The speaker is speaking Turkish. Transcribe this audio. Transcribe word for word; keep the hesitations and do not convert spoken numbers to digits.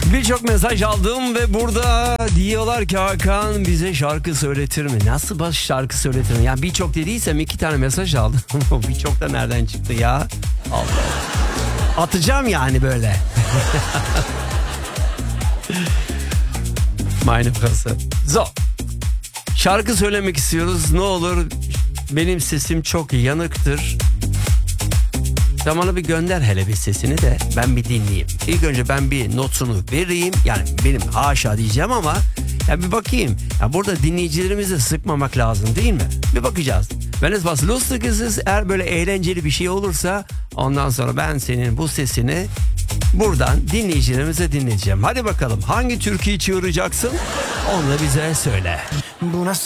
Birçok mesaj aldım ve burada diyorlar ki Hakan bize şarkı söyletir mi? Nasıl baş şarkı söyletir mi? Yani birçok dediysem iki tane mesaj aldım. Birçok da nereden çıktı ya? Allah. Atacağım yani böyle. Meine Fresse. So. Şarkı söylemek istiyoruz. Ne olur benim sesim çok yanıktır. Sen bana bir gönder hele bir sesini de ben bir dinleyeyim. İlk önce ben bir notunu vereyim. Yani benim haşa diyeceğim ama ya bir bakayım. Ya burada dinleyicilerimizi sıkmamak lazım değil mi? Bir bakacağız. Wenn es was Lustiges ist, eğer böyle eğlenceli bir şey olursa ondan sonra ben senin bu sesini buradan dinleyicilerimize dinleyeceğim. Hadi bakalım hangi türküyü çığıracaksın? Onu da bize söyle. Bu nasıl